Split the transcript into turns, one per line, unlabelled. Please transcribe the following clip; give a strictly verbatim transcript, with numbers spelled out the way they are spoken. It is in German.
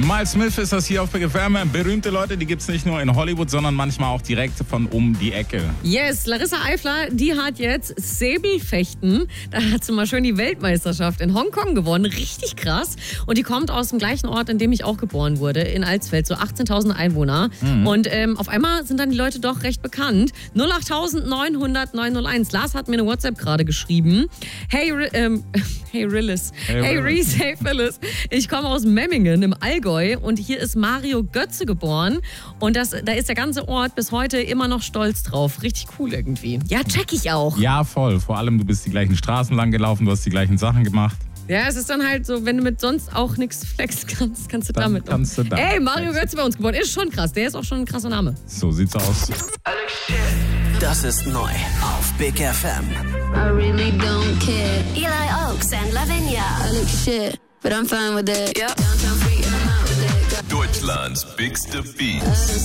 Miles Smith ist das hier auf Big F M. Berühmte Leute, die gibt es nicht nur in Hollywood, sondern manchmal auch direkt von um die Ecke.
Yes, Larissa Eifler, die hat jetzt Säbelfechten. Da hat sie mal schön die Weltmeisterschaft in Hongkong gewonnen. Richtig krass. Und die kommt aus dem gleichen Ort, in dem ich auch geboren wurde, in Alsfeld, so achtzehntausend Einwohner. Mhm. Und ähm, auf einmal sind dann die Leute doch recht bekannt. null acht neun null null neun null eins. Lars hat mir eine WhatsApp gerade geschrieben. Hey, ähm, hey Rillis. Hey, hey Reese, hey Phyllis. Ich komme aus Memmingen im Allgäu und hier ist Mario Götze geboren. Und das, da ist der ganze Ort bis heute immer noch stolz drauf. Richtig cool irgendwie. Ja, check ich auch.
Ja, voll. Vor allem, du bist die gleichen Straßen lang gelaufen, du hast die gleichen Sachen gemacht.
Ja, es ist dann halt so, wenn du mit sonst auch nichts flexen kannst, kannst du
dann
damit.
Kannst du da
Ey, Mario Götze bei uns geboren. Ist schon krass. Der ist auch schon ein krasser Name.
So sieht's aus.
Das ist neu auf Big F M.
I really don't care.
Eli Oaks and Lavinia.
I look shit, but I'm fine with it.
Yep.
Downtown free and I'm out with it.
Deutschlands bigste Beats.